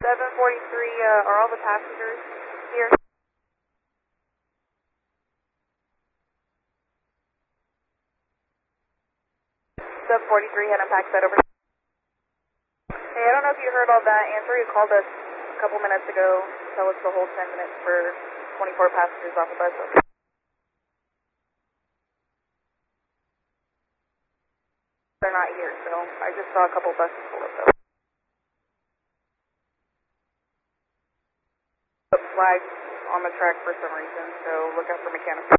743, are all the passengers here? Sub 43, head impact set over. Hey, I don't know if you heard all that. Answer, you called us a couple minutes ago to tell us to hold 10 minutes for 24 passengers off the bus. They're not here, so I just saw a couple buses pull up though. The flag on the track for some reason, so look out for mechanics.